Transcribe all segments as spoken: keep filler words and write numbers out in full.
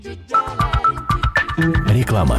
Реклама.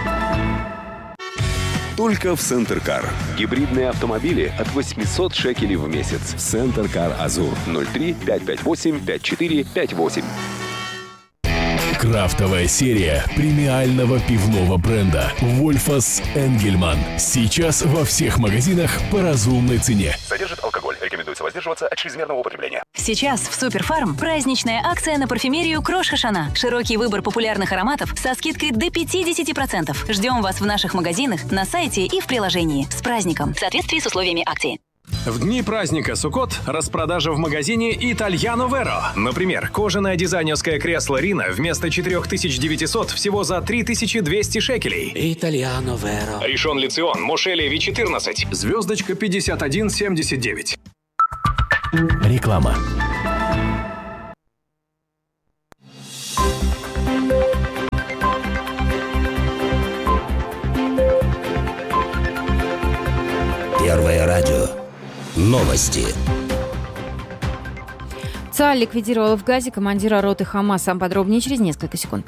Только в Центр Кар. Гибридные автомобили от восемьсот шекелей в месяц. Центр Кар Азур. ноль три пять пять восемь пять четыре пять восемь. Крафтовая серия премиального пивного бренда «Вольфас Энгельман». Сейчас во всех магазинах по разумной цене. Содержит алкоголь. Рекомендуется воздерживаться от чрезмерного употребления. Сейчас в Суперфарм праздничная акция на парфюмерию Крош Хашана. Широкий выбор популярных ароматов со скидкой до пятьдесят процентов. Ждем вас в наших магазинах, на сайте и в приложении. С праздником! В соответствии с условиями акции. В дни праздника Суккот распродажа в магазине Итальяно Веро. Например, кожаное дизайнерское кресло Рина вместо четыре тысячи девятьсот всего за три тысячи двести шекелей. Итальяно Веро. Ришон Лицион, Мошеле Ви четырнадцать. Звездочка пятьдесят один семьдесят девять. Реклама. Первое радио. Новости. ЦАЛ ликвидировала в Газе командира роты Хамаса. Подробнее через несколько секунд.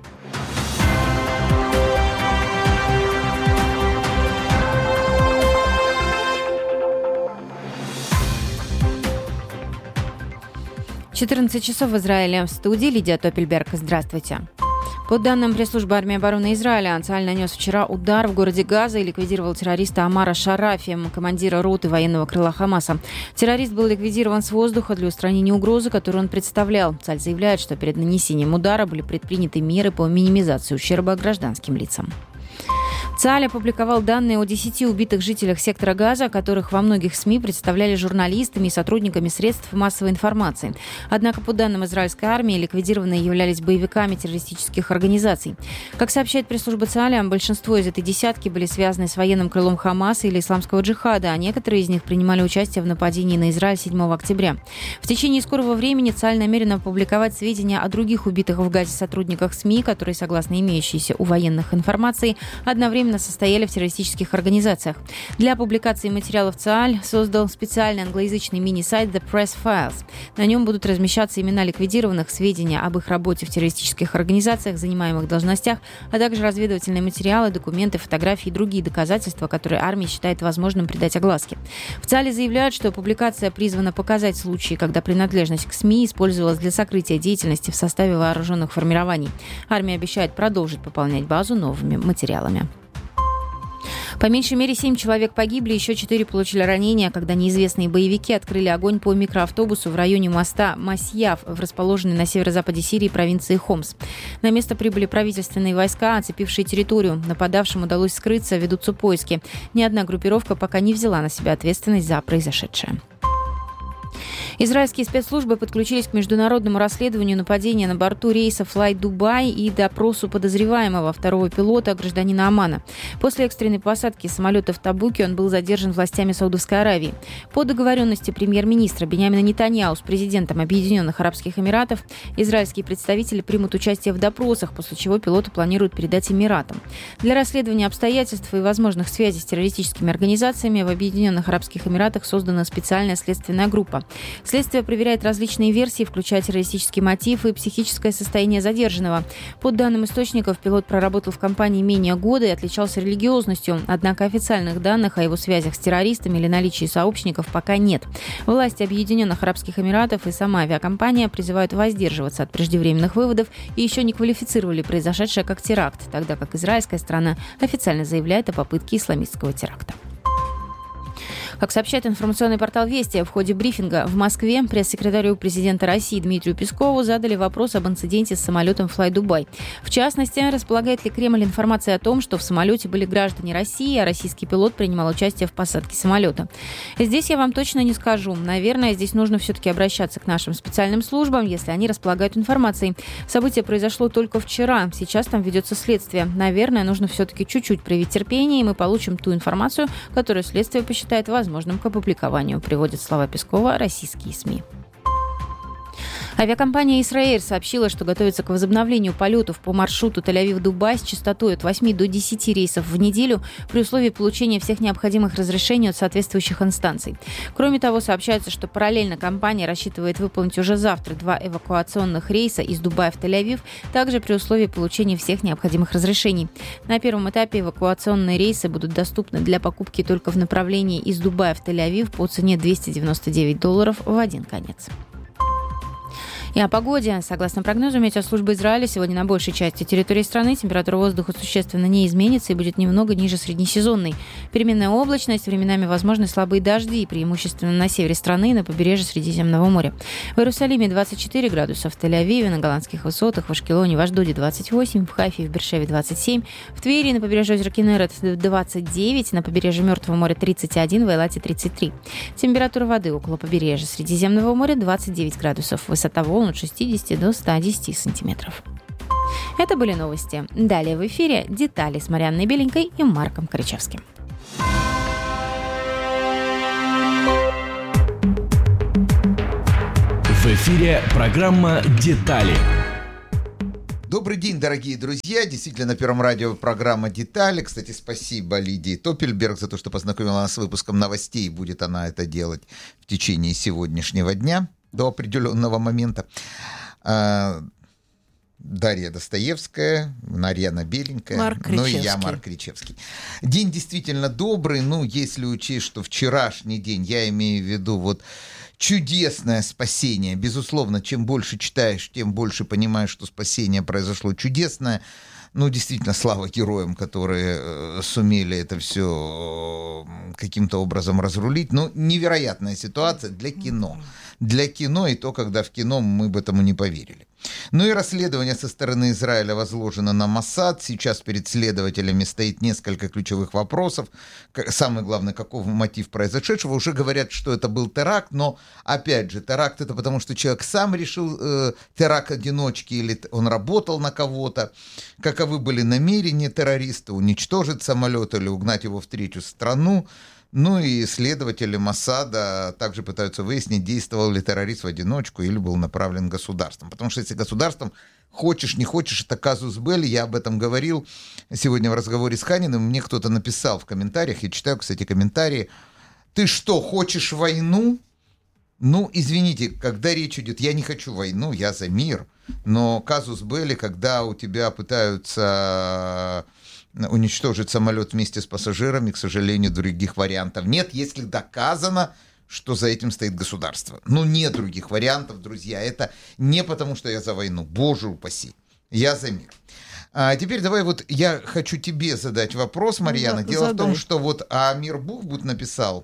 четырнадцать часов в Израиле. В студии Лидия Топельберг. Здравствуйте. По данным пресс-службы армии обороны Израиля, ЦАЛь нанес вчера удар в городе Газа и ликвидировал террориста Амара Шарафи, командира роты военного крыла Хамаса. Террорист был ликвидирован с воздуха для устранения угрозы, которую он представлял. ЦАЛь заявляет, что перед нанесением удара были предприняты меры по минимизации ущерба гражданским лицам. ЦАЛь опубликовал данные о десяти убитых жителях сектора Газа, которых во многих СМИ представляли журналистами и сотрудниками средств массовой информации. Однако, по данным израильской армии, ликвидированные являлись боевиками террористических организаций. Как сообщает пресс-служба ЦАЛя, большинство из этой десятки были связаны с военным крылом Хамаса или исламского джихада, а некоторые из них принимали участие в нападении на Израиль седьмого октября. В течение скорого времени ЦАЛь намерена опубликовать сведения о других убитых в Газе сотрудниках СМИ, которые, согласно имеющейся у военных информации, одновременно состояли в террористических организациях. Для публикации материалов ЦАЛь создал специальный англоязычный мини-сайт The Press Files. На нем будут размещаться имена ликвидированных, сведения об их работе в террористических организациях, занимаемых должностях, а также разведывательные материалы, документы, фотографии и другие доказательства, которые армия считает возможным придать огласке. В ЦАЛе заявляют, что публикация призвана показать случаи, когда принадлежность к СМИ использовалась для сокрытия деятельности в составе вооруженных формирований. Армия обещает продолжить пополнять базу новыми материалами. По меньшей мере семь человек погибли, еще четыре получили ранения, когда неизвестные боевики открыли огонь по микроавтобусу в районе моста Масьяв, расположенной на северо-западе Сирии провинции Хомс. На место прибыли правительственные войска, оцепившие территорию. Нападавшим удалось скрыться, ведутся поиски. Ни одна группировка пока не взяла на себя ответственность за произошедшее. Израильские спецслужбы подключились к международному расследованию нападения на борту рейса Fly Dubai и допросу подозреваемого, второго пилота, гражданина Омана. После экстренной посадки самолета в Табуке он был задержан властями Саудовской Аравии. По договоренности премьер-министра Биньямина Нетаньяху с президентом Объединенных Арабских Эмиратов израильские представители примут участие в допросах, после чего пилота планируют передать Эмиратам. Для расследования обстоятельств и возможных связей с террористическими организациями в Объединенных Арабских Эмиратах создана специальная следственная группа. Следствие проверяет различные версии, включая террористический мотив и психическое состояние задержанного. По данным источников, пилот проработал в компании менее года и отличался религиозностью, однако официальных данных о его связях с террористами или наличии сообщников пока нет. Власти Объединенных Арабских Эмиратов и сама авиакомпания призывают воздерживаться от преждевременных выводов и еще не квалифицировали произошедшее как теракт, тогда как израильская сторона официально заявляет о попытке исламистского теракта. Как сообщает информационный портал «Вести», в ходе брифинга в Москве пресс-секретарю президента России Дмитрию Пескову задали вопрос об инциденте с самолетом Fly Dubai. В частности, располагает ли Кремль информацией о том, что в самолете были граждане России, а российский пилот принимал участие в посадке самолета? Здесь я вам точно не скажу. Наверное, здесь нужно все-таки обращаться к нашим специальным службам, если они располагают информацией. Событие произошло только вчера. Сейчас там ведется следствие. Наверное, нужно все-таки чуть-чуть проявить терпение, и мы получим ту информацию, которую следствие посчитает возможным к опубликованию, приводят слова Пескова российские СМИ. Авиакомпания «Israel» сообщила, что готовится к возобновлению полетов по маршруту Тель-Авив-Дубай с частотой от восьми до десяти рейсов в неделю при условии получения всех необходимых разрешений от соответствующих инстанций. Кроме того, сообщается, что параллельно компания рассчитывает выполнить уже завтра два эвакуационных рейса из Дубая в Тель-Авив, также при условии получения всех необходимых разрешений. На первом этапе эвакуационные рейсы будут доступны для покупки только в направлении из Дубая в Тель-Авив по цене двести девяносто девять долларов в один конец. И о погоде. Согласно прогнозу метеослужбы Израиля, сегодня на большей части территории страны температура воздуха существенно не изменится и будет немного ниже среднесезонной. Переменная облачность, временами возможны слабые дожди, преимущественно на севере страны и на побережье Средиземного моря. В Иерусалиме двадцать четыре градуса, в Тель-Авиве, на Голландских высотах, в Ашкелоне, в Ашдоде двадцать восемь, в Хайфе и в Бершеве двадцать семь, в Твери на побережье озера Кинерет двадцать девять, на побережье Мертвого моря тридцать один, в Эйлате тридцать три. Температура воды около побережья Средиземного моря двадцать девять градусов, высота волн от шестидесяти до ста десяти сантиметров. Это были новости. Далее в эфире детали с Марианной Беленькой и Марком Коричевским. В эфире программа «Детали». Добрый день, дорогие друзья. Действительно, на Первом радио программа «Детали». Кстати, спасибо Лидии Топельберг за то, что познакомила нас с выпуском новостей. Будет она это делать в течение сегодняшнего дня до определенного момента. Дарья Достоевская, Марьяна Беленькая, Марк ну и я, Марк Кричевский. День действительно добрый, ну, если учесть, что вчерашний день, я имею в виду вот чудесное спасение. Безусловно, чем больше читаешь, тем больше понимаешь, что спасение произошло чудесное. Ну, действительно, слава героям, которые э, сумели это все э, каким-то образом разрулить. Ну, невероятная ситуация для кино. Для кино, и то, когда в кино мы бы этому не поверили. Ну и расследование со стороны Израиля возложено на Моссад. Сейчас перед следователями стоит несколько ключевых вопросов. Самое главное, каков мотив произошедшего. Уже говорят, что это был теракт, но, опять же, теракт это потому, что человек сам решил э, теракт одиночки, или он работал на кого-то. Каковы были намерения террориста? Уничтожить самолет или угнать его в третью страну? Ну и следователи Моссада также пытаются выяснить, действовал ли террорист в одиночку или был направлен государством. Потому что если государством, хочешь, не хочешь, это казус белли. Я об этом говорил сегодня в разговоре с Ханиным. Мне кто-то написал в комментариях, я читаю, кстати, комментарии. Ты что, хочешь войну? Ну, извините, когда речь идет, я не хочу войну, я за мир. Но казус белли, когда у тебя пытаются уничтожить самолет вместе с пассажирами, к сожалению, других вариантов нет, если доказано, что за этим стоит государство. Ну, нет других вариантов, друзья. Это не потому, что я за войну. Боже упаси. Я за мир. А теперь давай вот я хочу тебе задать вопрос, Марьяна. Да, Дело задай. в том, что вот Амир Бухбут написал,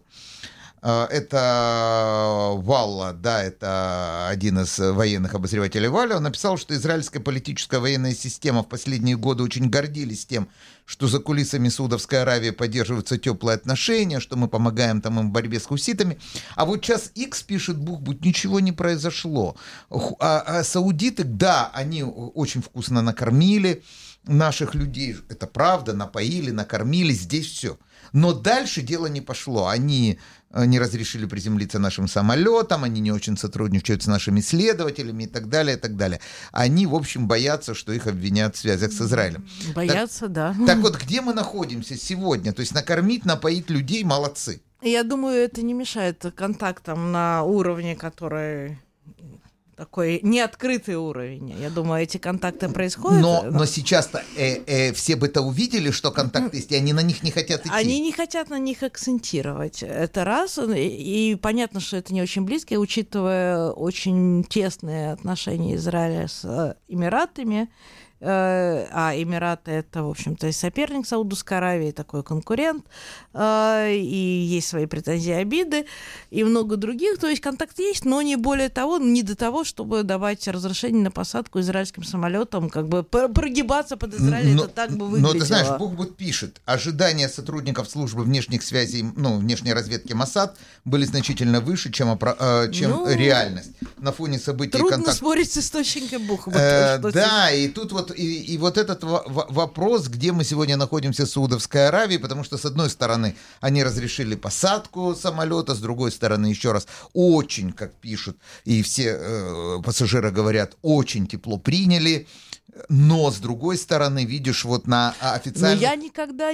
это Валла, да, это один из военных обозревателей Валла, он написал, что израильская политическая военная система в последние годы очень гордились тем, что за кулисами Саудовской Аравии поддерживаются теплые отношения, что мы помогаем там им в борьбе с хуситами. А вот час Икс пишет Бухбут, ничего не произошло. А, а саудиты, да, они очень вкусно накормили наших людей, это правда, напоили, накормили, здесь все. Но дальше дело не пошло. Они не разрешили приземлиться нашим самолетам, они не очень сотрудничают с нашими следователями и так далее, и так далее. Они, в общем, боятся, что их обвинят в связях с Израилем. Боятся, так, да. Так вот, где мы находимся сегодня? То есть накормить, напоить людей, молодцы. Я думаю, это не мешает контактам на уровне, который... такой неоткрытый уровень. Я думаю, эти контакты происходят. Но, но сейчас-то э, э, все бы-то увидели, что контакты есть, и они на них не хотят идти. Они не хотят на них акцентировать. Это раз. И, и понятно, что это не очень близко, учитывая очень тесные отношения Израиля с Эмиратами. А Эмираты — это, в общем-то, и соперник Саудовской Аравии, такой конкурент, и есть свои претензии, обиды, и много других. То есть контакт есть, но не более того, не до того, чтобы давать разрешение на посадку израильским самолетам, как бы прогибаться под Израиль, но, это так бы выглядело. Но ты знаешь, Бухбут пишет, ожидания сотрудников службы внешних связей, ну, внешней разведки Моссад были значительно выше, чем, чем ну, реальность. На фоне событий... Трудно контакт... спорить с источником Бухбута. Э, да, и тут вот вот, и, и вот этот в- в- вопрос, где мы сегодня находимся в Саудовской Аравии, потому что, с одной стороны, они разрешили посадку самолета, с другой стороны, еще раз, очень, как пишут, и все э, пассажиры говорят, очень тепло приняли. Но, с другой стороны, видишь, вот на официальном... Но я никогда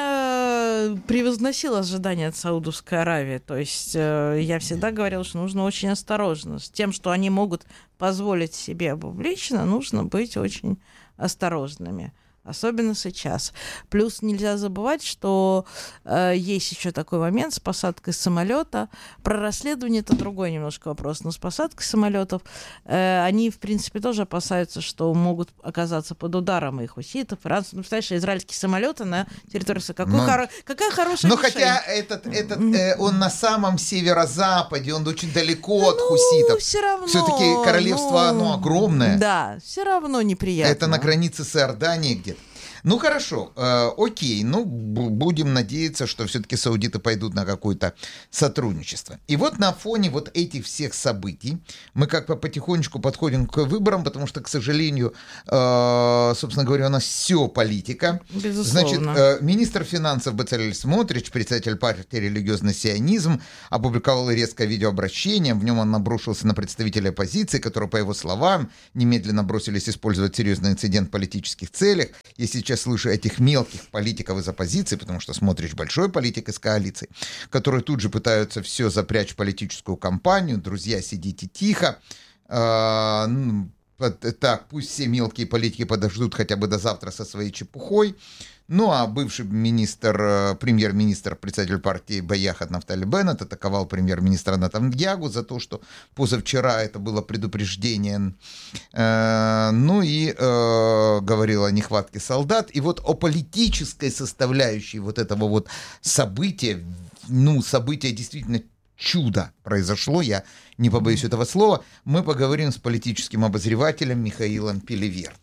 не превозносила ожидания от Саудовской Аравии. То есть я всегда говорила, что нужно очень осторожно. С тем, что они могут позволить себе публично, нужно быть очень осторожными. Особенно сейчас. Плюс нельзя забывать, что э, есть еще такой момент с посадкой самолета. Про расследование это другой немножко вопрос. Но с посадкой самолетов э, они, в принципе, тоже опасаются, что могут оказаться под ударом и хуситов, и ранцев. Ну, представляешь, израильские самолеты на территории... Какой но, хоро... Какая хорошая Но мишень. хотя этот, этот э, он на самом северо-западе, он очень далеко от ну, хуситов. Все равно. Все-таки королевство, ну, оно огромное. Да, все равно неприятно. Это на границе с Иорданией где-то. Ну хорошо, э, окей, ну б- будем надеяться, что все-таки саудиты пойдут на какое-то сотрудничество. И вот на фоне вот этих всех событий мы как бы потихонечку подходим к выборам, потому что, к сожалению, э, собственно говоря, у нас все политика. Безусловно. Значит, э, министр финансов Бецалель Смотрич, председатель партии «Религиозный сионизм», опубликовал резкое видеообращение. В нем он набросился на представителей оппозиции, которые, по его словам, немедленно бросились использовать серьезный инцидент в политических целях. Если сейчас слышу этих мелких политиков из оппозиции, потому что Смотрич большой политик из коалиции, которые тут же пытаются все запрячь в политическую кампанию. Друзья, сидите тихо. А, так, пусть все мелкие политики подождут хотя бы до завтра со своей чепухой. Ну, а бывший министр, премьер-министр, председатель партии Баяхат Нафтали Беннет атаковал премьер-министра Нетаньягу за то, что позавчера это было предупреждение. Э, ну и э, говорил о нехватке солдат. И вот о политической составляющей вот этого вот события, ну, события действительно чудо произошло, я не побоюсь этого слова, мы поговорим с политическим обозревателем Михаилом Пелевертом.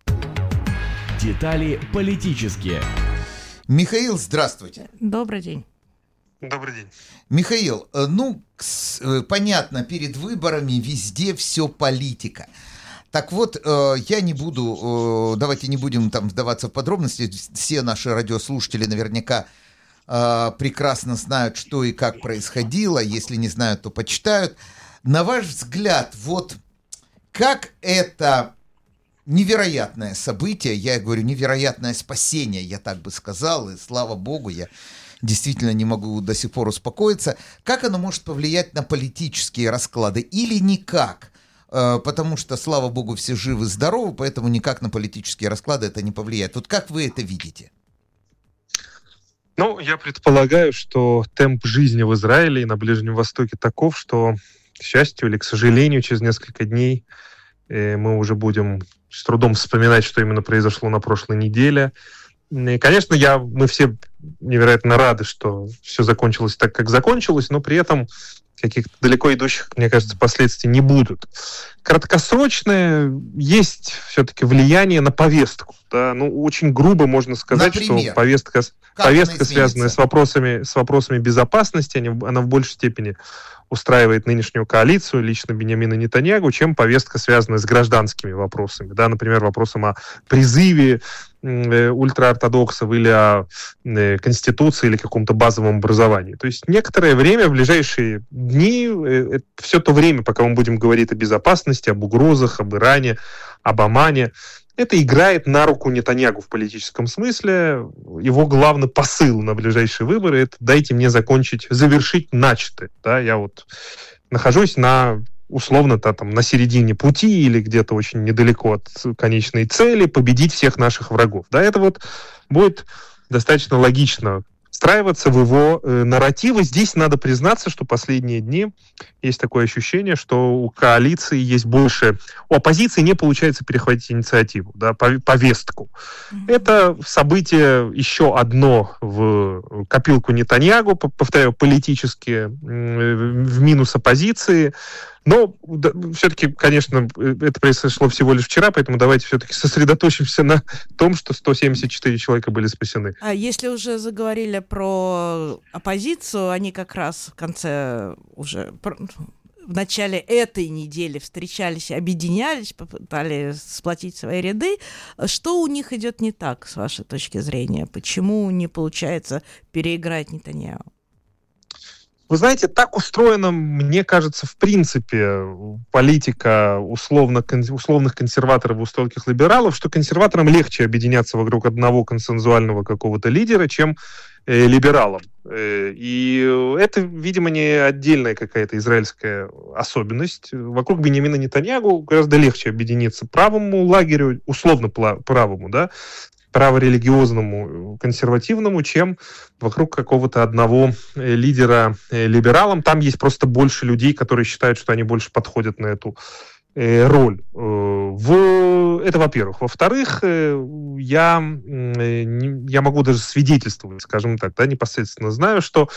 Детали политические. Михаил, здравствуйте. Добрый день. Добрый день. Михаил, ну, понятно, перед выборами везде все политика. Так вот, я не буду, давайте не будем там вдаваться в подробности, все наши радиослушатели наверняка прекрасно знают, что и как происходило, если не знают, то почитают. На ваш взгляд, вот как это... невероятное событие, я говорю, невероятное спасение, я так бы сказал, и слава богу, я действительно не могу до сих пор успокоиться. Как оно может повлиять на политические расклады или никак? Потому что, слава богу, все живы и здоровы, поэтому никак на политические расклады это не повлияет. Вот как вы это видите? Ну, я предполагаю, что темп жизни в Израиле и на Ближнем Востоке таков, что, к счастью или к сожалению, через несколько дней мы уже будем с трудом вспоминать, что именно произошло на прошлой неделе. И, конечно, я, мы все невероятно рады, что все закончилось так, как закончилось, но при этом каких-то далеко идущих, мне кажется, последствий не будут. Краткосрочное есть все-таки влияние на повестку. Да? Ну, очень грубо можно сказать, Например, что повестка, повестка связанная с вопросами, с вопросами безопасности, она в большей степени устраивает нынешнюю коалицию, лично Биньямина Нетаньягу, чем повестка, связанная с гражданскими вопросами. Да, например, вопросом о призыве э, ультраортодоксов или о э, конституции или каком-то базовом образовании. То есть некоторое время, в ближайшие дни, э, все то время, пока мы будем говорить о безопасности, об угрозах, об Иране, об Омане, это играет на руку Нетаньягу в политическом смысле. Его главный посыл на ближайшие выборы — это дайте мне закончить, завершить начатое. Да, я вот нахожусь на, условно-то, там, на середине пути или где-то очень недалеко от конечной цели, победить всех наших врагов. Да, это вот будет достаточно логично встраиваться в его э, нарративы. Здесь надо признаться, что последние дни есть такое ощущение, что у коалиции есть больше... У оппозиции не получается перехватить инициативу, да, повестку. Mm-hmm. Это событие еще одно в копилку Нетаньягу, повторяю, политически, в минус оппозиции. Но да, все-таки, конечно, это произошло всего лишь вчера, поэтому давайте все-таки сосредоточимся на том, что сто семьдесят четыре человека были спасены. А если уже заговорили про оппозицию, они как раз в конце уже в начале этой недели встречались, объединялись, попытались сплотить свои ряды. Что у них идет не так, с вашей точки зрения? Почему не получается переиграть Нетаньяху? Вы знаете, так устроена, мне кажется, в принципе, политика условно, условных консерваторов и устойчивых либералов, что консерваторам легче объединяться вокруг одного консенсуального какого-то лидера, чем э, либералам. Э, и это, видимо, не отдельная какая-то израильская особенность. Вокруг Биньямина Нетаньяху гораздо легче объединиться правому лагерю, условно правому, да, праворелигиозному, консервативному, чем вокруг какого-то одного лидера либералам. Там есть просто больше людей, которые считают, что они больше подходят на эту роль. В... Это, во-первых. Во-вторых, я, я могу даже свидетельствовать, скажем так, да, непосредственно знаю, что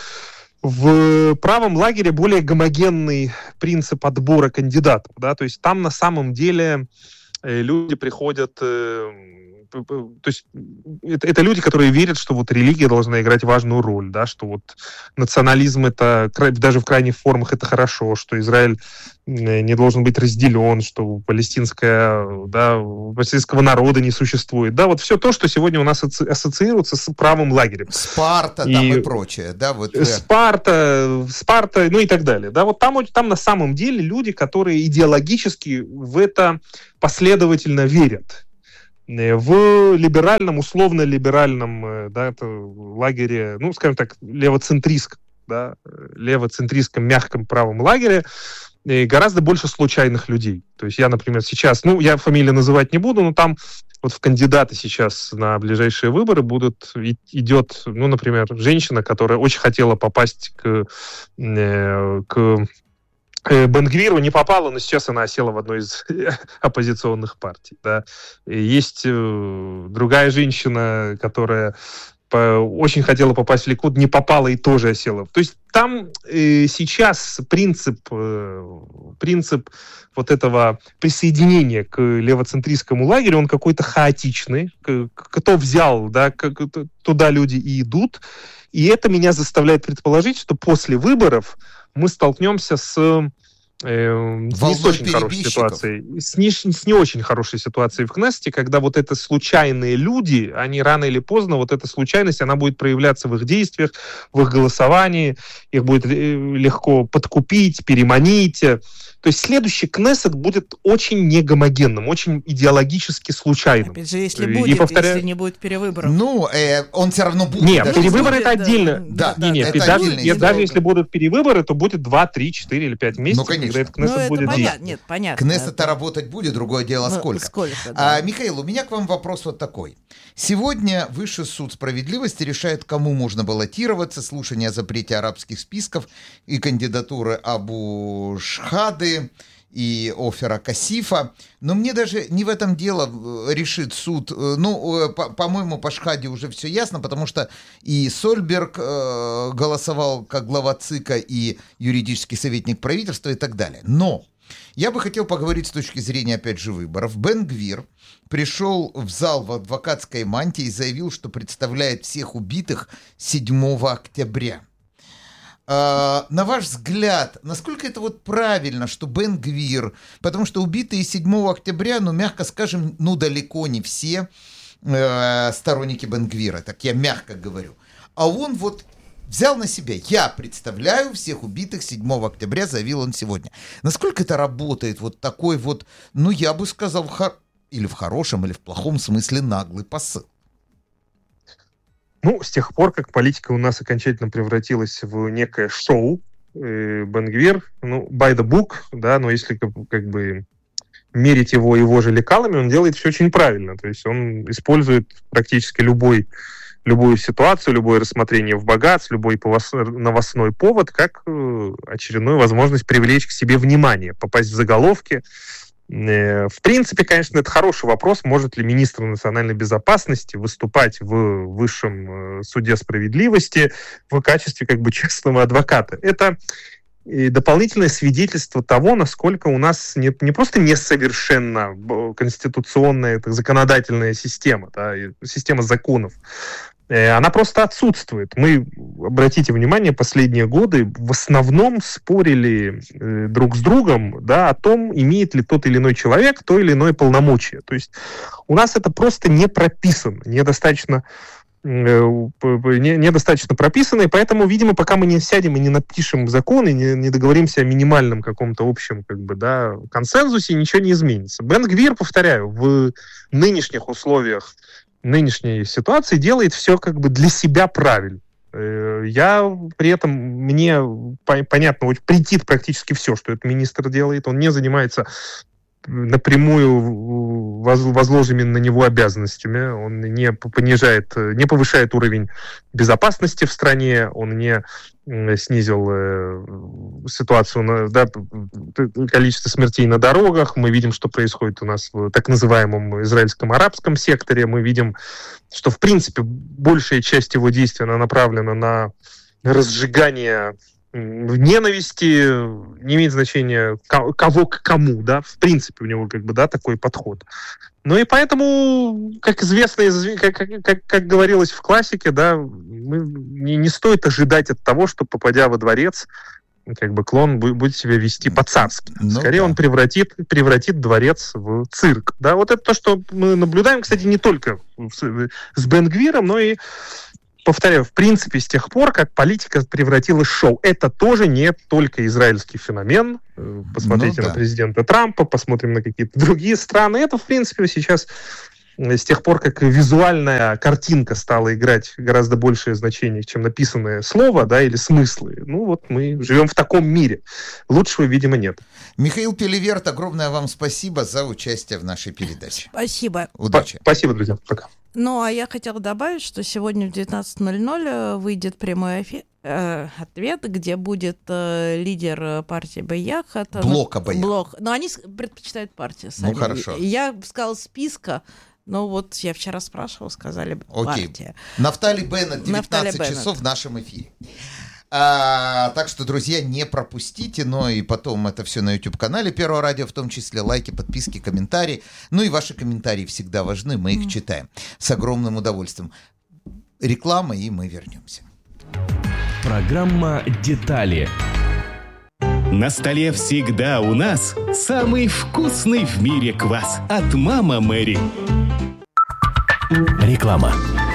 в правом лагере более гомогенный принцип отбора кандидатов. Да, то есть там на самом деле люди приходят... То есть это, это люди, которые верят, что вот религия должна играть важную роль, да, что вот национализм это даже в крайних формах это хорошо, что Израиль не должен быть разделен, что палестинская, да, палестинского народа не существует. Да, вот все то, что сегодня у нас ассоциируется с правым лагерем. Спарта и, там и прочее. Да, вот, Спарта, Спарта, ну и так далее. Да, вот там, там на самом деле люди, которые идеологически в это последовательно верят. В либеральном, условно-либеральном, да, это лагере, ну, скажем так, левоцентристском, да, левоцентристском мягком правом лагере гораздо больше случайных людей. То есть я, например, сейчас, ну, я фамилии называть не буду, но там вот в кандидаты сейчас на ближайшие выборы будут, идет, ну, например, женщина, которая очень хотела попасть к, к Бен-Гвиру, не попала, но сейчас она осела в одной из оппозиционных партий. Да. Есть э, другая женщина, которая по, очень хотела попасть в Ликуд, не попала и тоже осела. То есть там э, сейчас принцип, э, принцип вот этого присоединения к левоцентристскому лагерю, он какой-то хаотичный. Кто взял, да, туда люди и идут. И это меня заставляет предположить, что после выборов мы столкнемся с, э, с не очень хорошей ситуацией, с не, с не очень хорошей ситуацией в Кнессете, когда вот это случайные люди, они рано или поздно, вот эта случайность, она будет проявляться в их действиях, в их голосовании, их будет легко подкупить, переманить. То есть следующий Кнессет будет очень негомогенным, очень идеологически случайным. Опять же, если будет, повторяю... если не будет перевыборов. Ну, э, он все равно будет. Нет, перевыборы это отдельно. Да, да, нет, это даже, отдельно, даже если будут перевыборы, то будет два, три, четыре или пять месяцев, ну, когда этот Кнессет ну, будет понятно, действовать. Нет, понятно. Кнессет-то работать будет, другое дело, ну, сколько. сколько да. а, Михаил, у меня к вам вопрос вот такой. Сегодня Высший суд справедливости решает, кому можно баллотироваться, слушание о запрете арабских списков и кандидатуры Абу Шхады и Офера Касифа. Но мне даже не в этом дело, решит суд. Ну, по- по-моему, по Шхаде уже все ясно, потому что и Сольберг э, голосовал как глава ЦИКа, и юридический советник правительства и так далее. Но я бы хотел поговорить с точки зрения, опять же, выборов. Бен-Гвир пришел в зал в адвокатской мантии и заявил, что представляет всех убитых седьмого октября. Uh, на ваш взгляд, насколько это вот правильно, что Бен-Гвир, потому что убитые седьмого октября, ну, мягко скажем, ну, далеко не все uh, сторонники Бен-Гвира, так я мягко говорю. А он вот взял на себя, я представляю всех убитых седьмого октября, заявил он сегодня. Насколько это работает, вот такой вот, ну, я бы сказал, в хор... или в хорошем, или в плохом смысле наглый посыл? Ну, с тех пор, как политика у нас окончательно превратилась в некое шоу, э, Бен-Гвир, ну, by the book, да, но если как, как бы мерить его его же лекалами, он делает все очень правильно. То есть он использует практически любой, любую ситуацию, любое рассмотрение в богатстве, любой новостной повод как э, очередную возможность привлечь к себе внимание, попасть в заголовки. В принципе, конечно, это хороший вопрос, может ли министр национальной безопасности выступать в Высшем суде справедливости в качестве как бы честного адвоката. Это дополнительное свидетельство того, насколько у нас не, не просто несовершенна конституционная, это законодательная система, да, система законов, она просто отсутствует. Мы, обратите внимание, последние годы в основном спорили э, друг с другом, да, о том, имеет ли тот или иной человек то или иное полномочие. То есть у нас это просто не прописано, недостаточно, э, не, недостаточно прописано, и поэтому, видимо, пока мы не сядем и не напишем закон, и не, не договоримся о минимальном каком-то общем как бы, да, консенсусе, ничего не изменится. Бен-Гвир, повторяю, в нынешних условиях нынешней ситуации делает все как бы для себя правильно. Я при этом, мне понятно, вот претит практически все, что этот министр делает. Он не занимается напрямую возложенными на него обязанностями. Он не понижает, не повышает уровень безопасности в стране, он не снизил ситуацию, да, количество смертей на дорогах. Мы видим, что происходит у нас в так называемом израильском арабском секторе. Мы видим, что, в принципе, большая часть его действий она направлена на разжигание ненависти, не имеет значения кого к кому, да, в принципе у него как бы, да, такой подход. Ну и поэтому, как известно, как, как, как говорилось в классике, да, мы, не, не стоит ожидать от того, что, попадя во дворец, как бы клон будет себя вести по-царски. Ну, Скорее да. он превратит, превратит дворец в цирк. Да, вот это то, что мы наблюдаем, кстати, не только с Бен-Гвиром, но и, повторяю, в принципе, с тех пор, как политика превратилась в шоу. Это тоже не только израильский феномен. Посмотрите ну, да. на президента Трампа, посмотрим на какие-то другие страны. Это, в принципе, сейчас, с тех пор, как визуальная картинка стала играть гораздо большее значение, чем написанное слово, да, или смыслы. Ну вот мы живем в таком мире. Лучшего, видимо, нет. Михаил Пелеверт, огромное вам спасибо за участие в нашей передаче. Спасибо. Удачи. Спасибо, друзья. Пока. Ну, а я хотела добавить, что сегодня в девятнадцать ноль ноль выйдет прямой эфир, э, ответ, где будет э, лидер партии Баяхат. Блока Баяхат. Блок. Но они предпочитают партию. Ну, хорошо. Я сказала списка, но вот я вчера спрашивала, сказали Окей. партия. Нафтали Беннет, девятнадцать часов в нашем эфире. А, так что, друзья, не пропустите, но и потом это все на YouTube-канале Первого радио, в том числе лайки, подписки, комментарии. Ну и ваши комментарии всегда важны, мы их читаем с огромным удовольствием. Реклама, и мы вернемся. Программа «Детали». На столе всегда у нас самый вкусный в мире квас от «Мама Мэри». Реклама.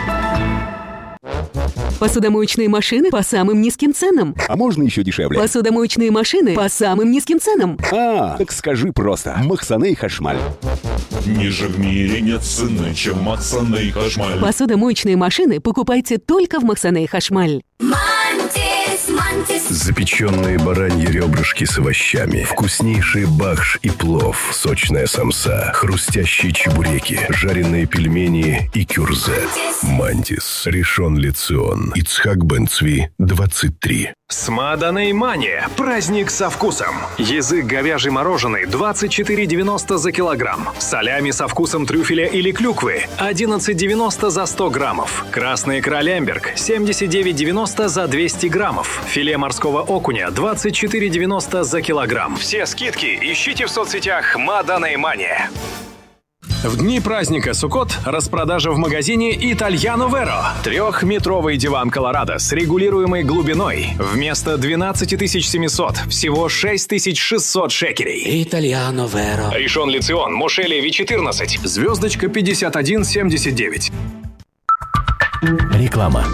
Посудомоечные машины по самым низким ценам. А можно еще дешевле? Посудомоечные машины по самым низким ценам. А, так скажи просто. Махсаней Хашмаль. Ниже в мире нет цены, чем Махсаней Хашмаль. Посудомоечные машины покупайте только в Махсаней Хашмаль. Мантис, Мантис. Запеченные бараньи ребрышки с овощами, вкуснейший бахш и плов, сочная самса, хрустящие чебуреки, жареные пельмени и кюрзе. Мантис, Ришон Лецион, Ицхак Бен-Цви, двадцать три. Смаданей Мания. Праздник со вкусом. Язык говяжий мороженый двадцать четыре девяносто за килограмм. Солями со вкусом трюфеля или клюквы одиннадцать девяносто за сто граммов. Красный икра Лемберг семьдесят девять девяносто за двести граммов. Филе морского окуня двадцать четыре девяносто за килограмм. Все скидки ищите в соцсетях Смаданей Мания. В дни праздника Суккот распродажа в магазине Итальяно Веро. Трехметровый диван Колорадо с регулируемой глубиной вместо двенадцать тысяч семьсот всего шесть тысяч шестьсот шекелей. Итальяно Веро. Ришон Лецион, Мошелеви четырнадцать, звездочка пятьдесят один семьдесят девять. Реклама.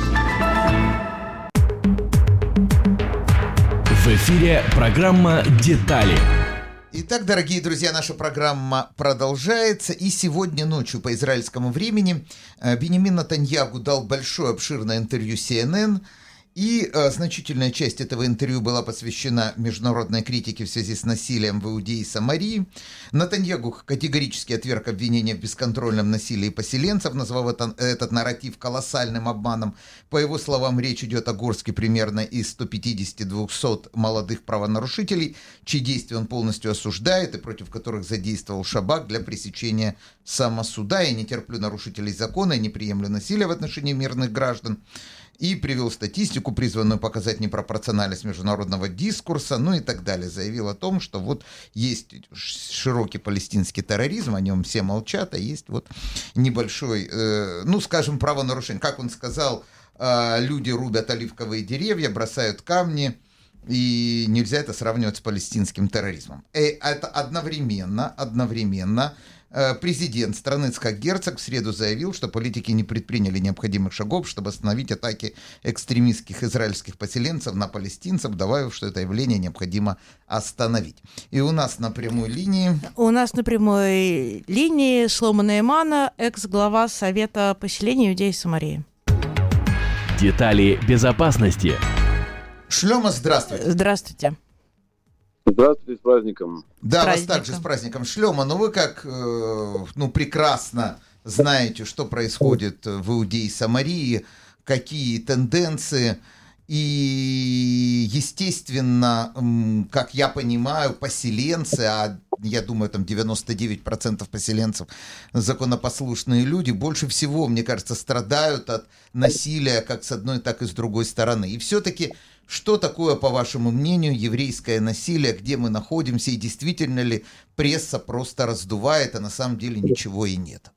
В эфире программа «Детали». Итак, дорогие друзья, наша программа продолжается, и сегодня ночью по израильскому времени Биньямин Нетаньяху дал большое обширное интервью си эн эн, и э, значительная часть этого интервью была посвящена международной критике в связи с насилием в Иудее и Самарии. Нетаньяху категорически отверг обвинения в бесконтрольном насилии поселенцев, назвав это, этот нарратив колоссальным обманом. По его словам, речь идет о горстке примерно из ста пятидесяти — двухсот молодых правонарушителей, чьи действия он полностью осуждает и против которых задействовал Шабак для пресечения самосуда. «Я не терплю нарушителей закона, я не приемлю насилия в отношении мирных граждан». и привел статистику, призванную показать непропорциональность международного дискурса, ну и так далее. Заявил о том, что вот есть широкий палестинский терроризм, о нем все молчат, а есть вот небольшой, э, ну, скажем, правонарушение. Как он сказал, э, люди рубят оливковые деревья, бросают камни, и нельзя это сравнивать с палестинским терроризмом. И это одновременно, одновременно президент страны Ицхак Герцог в среду заявил, что политики не предприняли необходимых шагов, чтобы остановить атаки экстремистских израильских поселенцев на палестинцев, добавив, что это явление необходимо остановить. И у нас на прямой линии... У нас на прямой линии Шломо Неймана, экс-глава Совета поселения Иудеи и Самарии. Детали безопасности. Шломо, здравствуйте. Здравствуйте. Здравствуйте, с праздником. Да, вас также с праздником. Шломо, ну вы как э, ну, прекрасно знаете, что происходит в Иудее и Самарии, какие тенденции. И, естественно, как я понимаю, поселенцы, а я думаю, там девяносто девять процентов поселенцев законопослушные люди, больше всего, мне кажется, страдают от насилия как с одной, так и с другой стороны. И все-таки, что такое, по вашему мнению, еврейское насилие, где мы находимся, и действительно ли пресса просто раздувает, а на самом деле ничего и нет?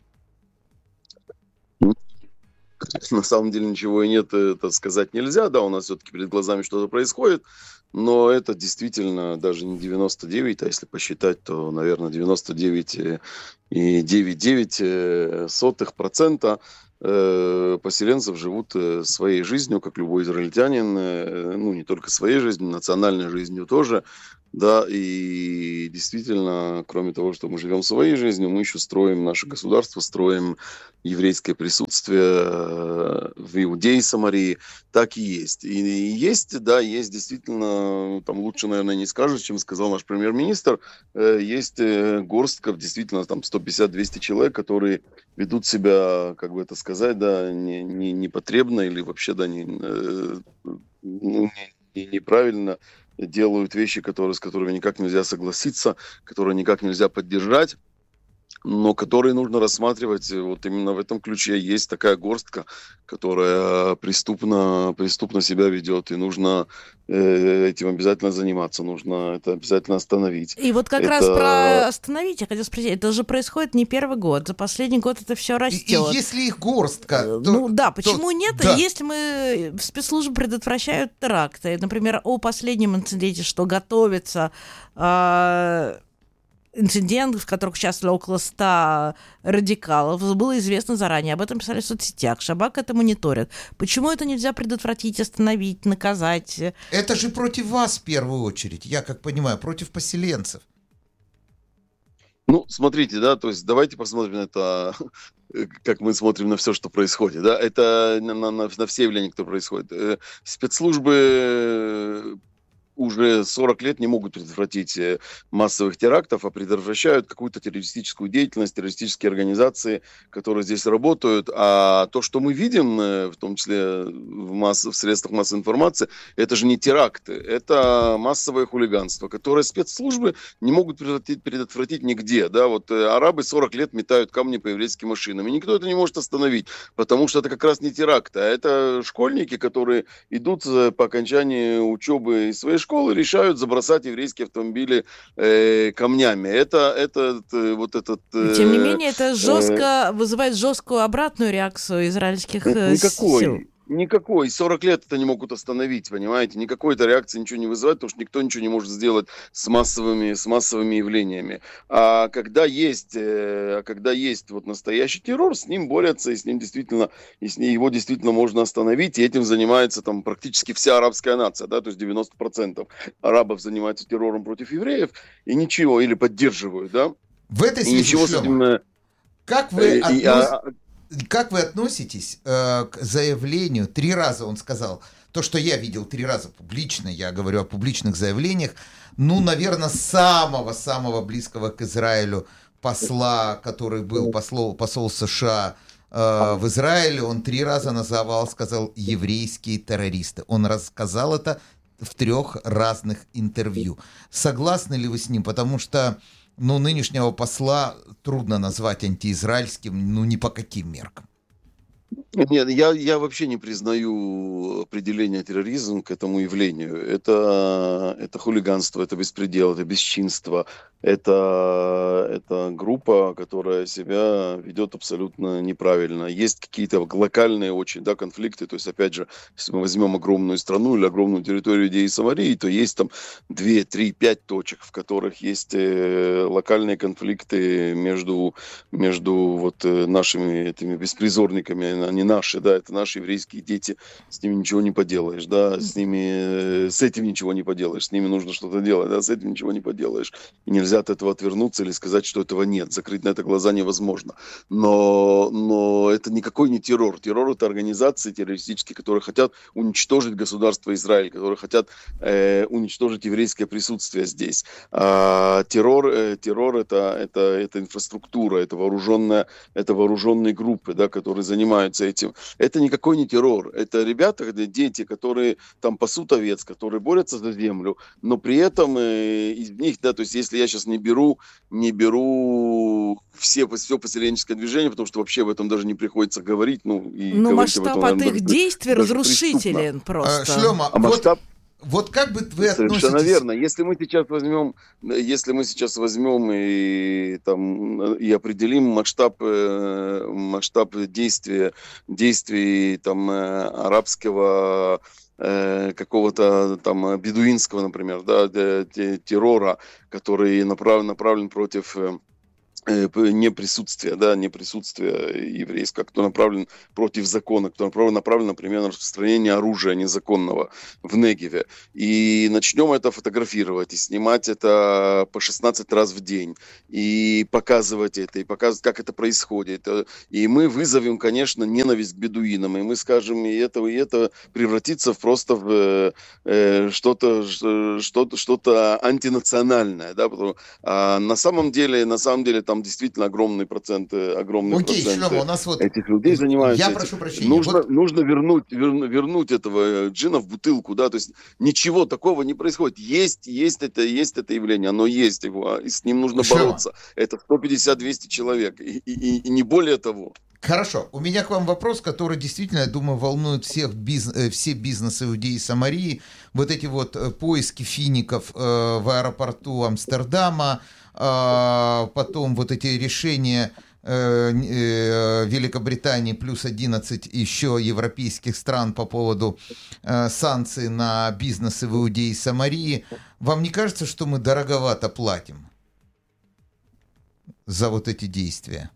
На самом деле ничего и нет, это сказать нельзя, да, у нас все-таки перед глазами что-то происходит, но это действительно даже не девяносто девять, а если посчитать, то, наверное, девяносто девять целых девяносто девять сотых процента поселенцев живут своей жизнью, как любой израильтянин, ну, не только своей жизнью, национальной жизнью тоже, да, и действительно, кроме того, что мы живем своей жизнью, мы еще строим наше государство, строим еврейское присутствие в Иудее и Самарии, так и есть. И есть, да, есть действительно, там лучше, наверное, не скажешь, чем сказал наш премьер-министр, есть горстка, действительно, там сто пятьдесят - двести человек, которые ведут себя, как бы это сказать, да, не, не, непотребно или вообще, да, не, ну, не, неправильно делают вещи, которые, с которыми никак нельзя согласиться, которые никак нельзя поддержать, но которые нужно рассматривать вот именно в этом ключе. Есть такая горстка, которая преступно, преступно себя ведет, и нужно э, этим обязательно заниматься, нужно это обязательно остановить. И вот как это... раз про остановить, я хотела спросить, это же происходит не первый год, за последний год это все растет. И, и если их горстка... То, ну да, почему то, нет? Да. Если мы спецслужбы предотвращают теракты, например, о последнем инциденте, что готовится... Э, инцидент, в котором участвовали около ста радикалов, было известно заранее, об этом писали в соцсетях, Шабак это мониторит. Почему это нельзя предотвратить, остановить, наказать? Это же против вас в первую очередь, я как понимаю, против поселенцев. Ну, смотрите, да, то есть давайте посмотрим на это, как мы смотрим на все, что происходит, да, это на, на, на все явления, которые происходят. Спецслужбы уже сорок лет не могут предотвратить массовых терактов, а предотвращают какую-то террористическую деятельность, террористические организации, которые здесь работают. А то, что мы видим, в том числе в, масс... в средствах массовой информации, это же не теракты, это массовое хулиганство, которое спецслужбы не могут предотвратить, предотвратить нигде. Да? Вот арабы сорок лет метают камни по еврейским машинам, и никто это не может остановить, потому что это как раз не теракты, а это школьники, которые идут по окончании учебы из своей школы, школы решают забросать еврейские автомобили э, камнями. Это, это, это вот этот... Э, Тем не менее, это жестко э, вызывает жесткую обратную реакцию израильских э, никакой, сил. Никакой. сорок лет это не могут остановить, понимаете? Никакой этой реакции ничего не вызывает, потому что никто ничего не может сделать с массовыми, с массовыми явлениями. А когда есть, э, когда есть вот настоящий террор, с ним борются, и с ним действительно, и с ним, его действительно можно остановить, и этим занимается там практически вся арабская нация, да, то есть девяносто процентов арабов занимаются террором против евреев, и ничего, или поддерживают, да? В этой связи, ничего с этим... Как вы... И, относ... а... Как вы относитесь э, к заявлению, три раза он сказал, то, что я видел три раза публично, я говорю о публичных заявлениях, ну, наверное, самого-самого близкого к Израилю посла, который был послол, посол США э, в Израиле, он три раза называл, сказал, еврейские террористы. Он рассказал это в трех разных интервью. Согласны ли вы с ним? Потому что ну, нынешнего посла трудно назвать антиизраильским, ну, ни по каким меркам. Нет, я, я вообще не признаю определение терроризм к этому явлению. Это, это хулиганство, это беспредел, это бесчинство. Это, это группа, которая себя ведет абсолютно неправильно. Есть какие-то локальные очень, да, конфликты. То есть, опять же, если мы возьмем огромную страну или огромную территорию Иудеи и Самарии, то есть там две, три, пять точек, в которых есть э, локальные конфликты между, между вот, э, нашими этими беспризорниками. Они наши, да, это наши еврейские дети. С ними ничего не поделаешь, да, с ними, э, с этим ничего не поделаешь. С ними нужно что-то делать, да, с этим ничего не поделаешь. И нельзя от этого отвернуться или сказать, что этого нет. Закрыть на это глаза невозможно. Но, но это никакой не террор. Террор — это организации террористические, которые хотят уничтожить государство Израиль, которые хотят э, уничтожить еврейское присутствие здесь. А террор, э, террор это, это, это инфраструктура, это, вооруженная, это вооруженные группы, да, которые занимаются этим. Это никакой не террор. Это ребята, это дети, которые там пасут овец, которые борются за землю, но при этом э, из них, да, то есть если я сейчас не беру, не беру все, все поселенческое движение, потому что вообще об этом даже не приходится говорить. Ну, и Но говорить масштаб об этом, от наверное, их действий даже разрушителен преступно. просто. Шлема, А масштаб... вот, вот как бы вы относитесь... Совершенно верно. Если мы сейчас возьмем, если мы сейчас возьмем и, там, и определим масштаб, масштаб действия, действий там, арабского какого-то там бедуинского, например, да, террора, который направлен, направлен против неприсутствия, да, неприсутствия еврейского, кто направлен против закона, кто направлен, направлен, например, на распространение оружия незаконного в Негеве. И начнем это фотографировать и снимать это по шестнадцать раз в день, и показывать это, и показывать, как это происходит. И мы вызовем, конечно, ненависть к бедуинам, и мы скажем, и это, и это превратится в просто в э, что-то, что-то, что-то антинациональное, да, потому, а на самом деле, на самом деле, там действительно огромный процент, огромный Окей, процент Шлема, у нас вот... этих людей занимаются. Я этим. прошу прощения. Нужно, вот... нужно вернуть, вернуть, вернуть этого джина в бутылку, да, то есть ничего такого не происходит. Есть, есть это, есть это явление, оно есть его, и с ним нужно Шлема. бороться. Это сто пятьдесят - двести человек, и, и, и не более того. Хорошо. У меня к вам вопрос, который действительно, я думаю, волнует всех биз... все бизнесы Иудеи и Самарии. Вот эти вот поиски фиников э, в аэропорту Амстердама, э, потом вот эти решения э, э, Великобритании плюс одиннадцать еще европейских стран по поводу э, санкций на бизнесы в Иудеи и Самарии. Вам не кажется, что мы дороговато платим за вот эти действия?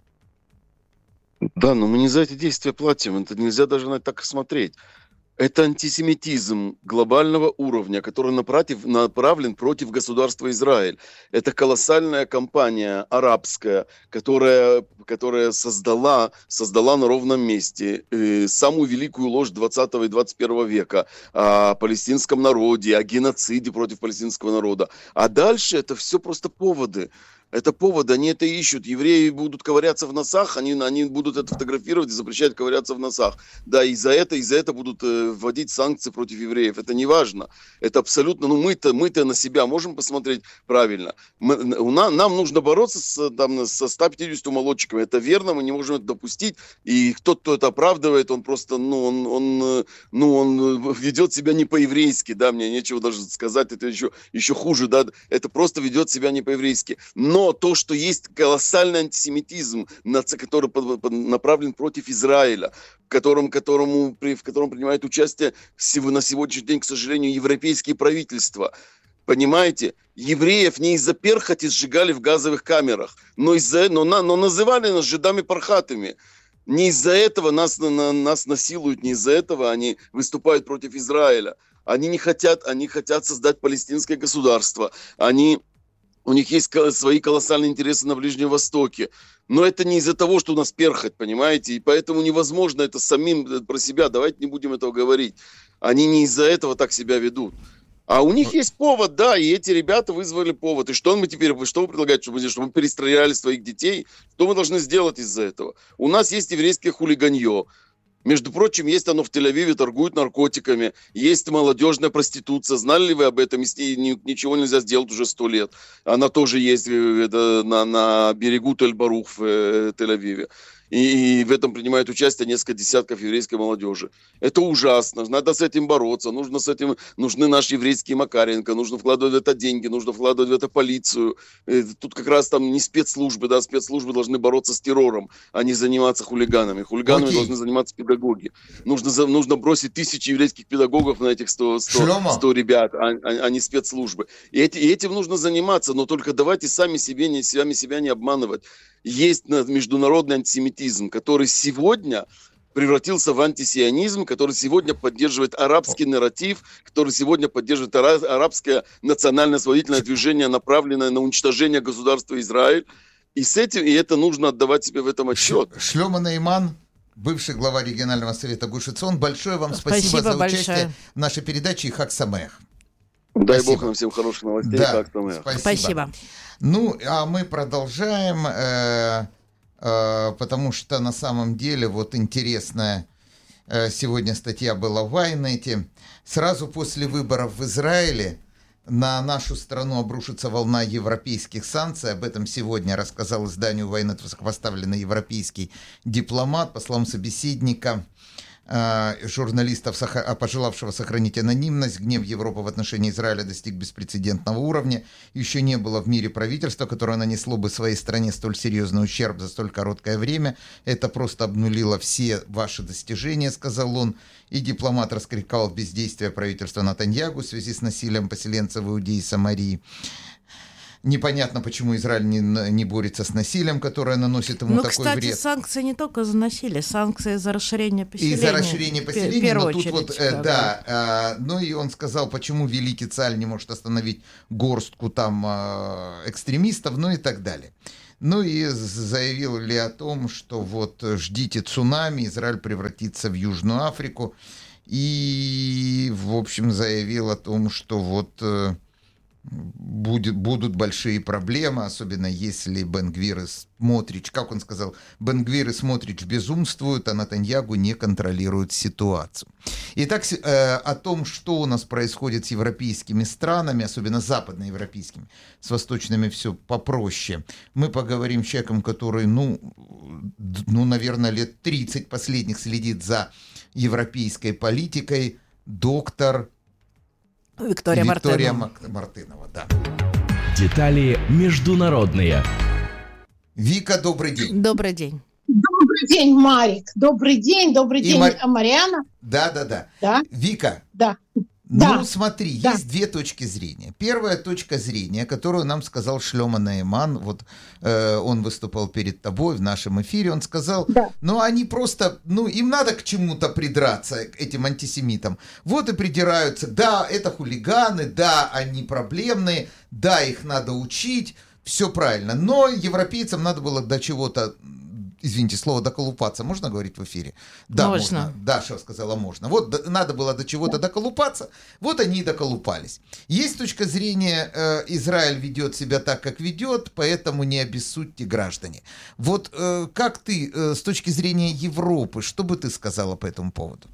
Да, но мы не за эти действия платим, это нельзя даже на это так смотреть. Это антисемитизм глобального уровня, который направив, направлен против государства Израиль. Это колоссальная кампания арабская, которая, которая создала, создала на ровном месте э, самую великую ложь двадцатого и двадцать первого века о палестинском народе, о геноциде против палестинского народа. А дальше это все просто поводы. Это повод, они это ищут. Евреи будут ковыряться в носах, они, они будут это фотографировать и запрещать ковыряться в носах. Да, и за это, и за это будут э, вводить санкции против евреев. Это не важно. Это абсолютно, ну мы-то, мы-то на себя можем посмотреть правильно. Мы, у нас, нам нужно бороться с, там, со ста пятьюдесятью молодчиками. Это верно, мы не можем это допустить. И тот, кто это оправдывает, он просто, ну, он, он, ну, он ведет себя не по-еврейски, да, мне нечего даже сказать, это еще, еще хуже, да, это просто ведет себя не по-еврейски. Но Но то, что есть колоссальный антисемитизм, который направлен против Израиля, в котором, которому, в котором принимает участие на сегодняшний день, к сожалению, европейские правительства. Понимаете? Евреев не из-за перхоти сжигали в газовых камерах, но, из-за, но, но называли нас жидами-пархатами. Не из-за этого нас, на, нас насилуют, не из-за этого они выступают против Израиля. Они не хотят, они хотят создать палестинское государство. Они... У них есть свои колоссальные интересы на Ближнем Востоке. Но это не из-за того, что у нас перхоть, понимаете? И поэтому невозможно это самим про себя. Давайте не будем этого говорить. Они не из-за этого так себя ведут. А у них есть повод, да, и эти ребята вызвали повод. И что мы теперь, что вы предлагаете, чтобы, чтобы мы перестреляли своих детей? Что мы должны сделать из-за этого? У нас есть еврейское хулиганье. Между прочим, есть оно в Тель-Авиве, торгуют наркотиками, есть молодежная проституция. Знали ли вы об этом? Если ничего нельзя сделать уже сто лет. Она тоже есть это, на, на берегу Тель-Барух в Тель-Авиве. и, и в этом принимает участие несколько десятков еврейской молодежи. Это ужасно, надо с этим бороться, нужно с этим, нужны наши еврейские Макаренко, нужно вкладывать в это деньги, нужно вкладывать в это полицию. Тут как раз там не спецслужбы, да, спецслужбы должны бороться с террором, а не заниматься хулиганами. Хулиганами Окей. должны заниматься педагоги. Нужно, нужно бросить тысячи еврейских педагогов на этих сто, сто, сто ребят, а, а, а не спецслужбы. И, эти, и этим нужно заниматься, но только давайте сами, себе не, сами себя не обманывать. Есть международный антисемитизм, который сегодня превратился в антисионизм, который сегодня поддерживает арабский нарратив, который сегодня поддерживает арабское национально-освободительное движение, направленное на уничтожение государства Израиль. И с этим, и это нужно отдавать себе в этом отчет. Шломо Нейман, бывший глава регионального совета Гуш Эцион, большое вам спасибо, спасибо за большое. участие в нашей передаче и Хаг Самеах. Дай Спасибо. Бог нам всем хороших новостей. Да, Хаг Самеах. Спасибо. Спасибо. Ну, а мы продолжаем, э, э, потому что на самом деле вот интересная э, сегодня статья была в Вайнете. Сразу после выборов в Израиле на нашу страну обрушится волна европейских санкций. Об этом сегодня рассказал изданию Вайнет высокопоставленный европейский дипломат, по словам собеседника, журналистов, пожелавшего сохранить анонимность. Гнев Европы в отношении Израиля достиг беспрецедентного уровня. Еще не было в мире правительства, которое нанесло бы своей стране столь серьезный ущерб за столь короткое время. Это просто обнулило все ваши достижения, сказал он. И дипломат раскритиковал бездействие правительства Нетаньяху в связи с насилием поселенцев в Иудеи и Самарии. Непонятно, почему Израиль не, не борется с насилием, которое наносит ему ну, такой кстати, вред. Ну, кстати, санкции не только за насилие, санкции за расширение поселения. И за расширение поселения, в первую но тут очередь, вот, э, да, э, ну и он сказал, почему великий царь не может остановить горстку там э, экстремистов, ну и так далее. Ну и заявил ли о том, что вот ждите цунами, Израиль превратится в Южную Африку, и, в общем, заявил о том, что вот... Э, Будет, будут большие проблемы, особенно если Бен-Гвир и Смотрич, как он сказал, Бен-Гвир и Смотрич безумствуют, а Нетаньяху не контролирует ситуацию. Итак, э, о том, что у нас происходит с европейскими странами, особенно западноевропейскими, с восточными все попроще, мы поговорим с человеком, который, ну, ну, наверное, лет тридцать последних следит за европейской политикой, доктор Виктория, Виктория Мартынова. Мартынова, да. Детали международные. Вика, добрый день. Добрый день. Добрый день, Марик. Добрый день, добрый И день, Мар... Мариана. Да, да, да. Да. Вика. Да. Ну, да. смотри, да. есть две точки зрения. Первая точка зрения, которую нам сказал Шломо Нейман, вот э, он выступал перед тобой в нашем эфире, он сказал, да. ну, они просто, ну, им надо к чему-то придраться, к этим антисемитам. Вот и придираются, да, это хулиганы, да, они проблемные, да, их надо учить, все правильно. Но европейцам надо было до чего-то... Извините, слово «доколупаться» можно говорить в эфире? Да, можно. можно. Даша сказала, можно. Вот д- надо было до чего-то доколупаться, вот они и доколупались. Есть точка зрения, э, Израиль ведет себя так, как ведет, поэтому не обессудьте, граждане. Вот э, как ты, э, с точки зрения Европы, что бы ты сказала по этому поводу?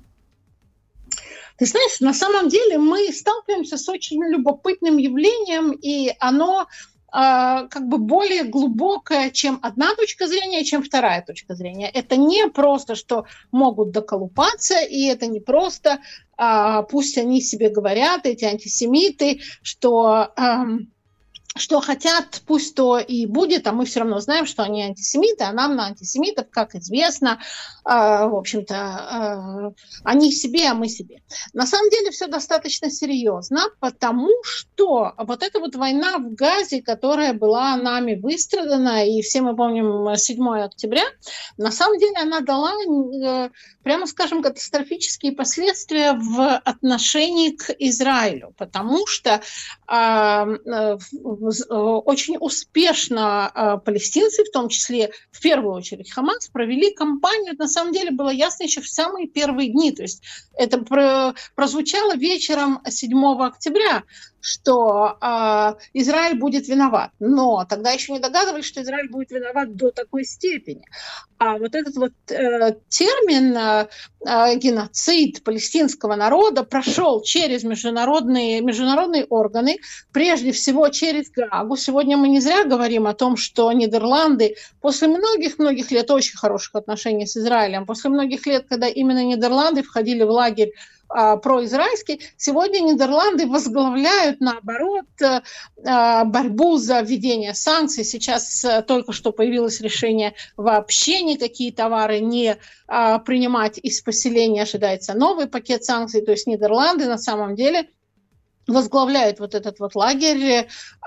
Ты знаешь, на самом деле мы сталкиваемся с очень любопытным явлением, и оно... как бы более глубокая, чем одна точка зрения, чем вторая точка зрения. Это не просто, что могут доколупаться, и это не просто, а, пусть они себе говорят, эти антисемиты, что... А, что хотят, пусть то и будет, а мы все равно знаем, что они антисемиты, а нам на антисемитов, как известно, э, в общем-то, э, они себе, а мы себе. На самом деле все достаточно серьезно, потому что вот эта вот война в Газе, которая была нами выстрадана, и все мы помним седьмого октября, на самом деле она дала, э, прямо скажем, катастрофические последствия в отношении к Израилю, потому что э, э, очень успешно палестинцы, в том числе в первую очередь Хамас, провели кампанию. На самом деле было ясно еще в самые первые дни. То есть это прозвучало вечером седьмого октября. что э, Израиль будет виноват. Но тогда еще не догадывались, что Израиль будет виноват до такой степени. А вот этот вот э, термин э, э, геноцид палестинского народа прошел через международные, международные органы, прежде всего через Гаагу. Сегодня мы не зря говорим о том, что Нидерланды после многих-многих лет очень хороших отношений с Израилем, после многих лет, когда именно Нидерланды входили в лагерь произраильский, сегодня Нидерланды возглавляют, наоборот, борьбу за введение санкций. Сейчас только что появилось решение вообще никакие товары не принимать из поселения. Ожидается новый пакет санкций. То есть Нидерланды на самом деле возглавляет вот этот вот лагерь,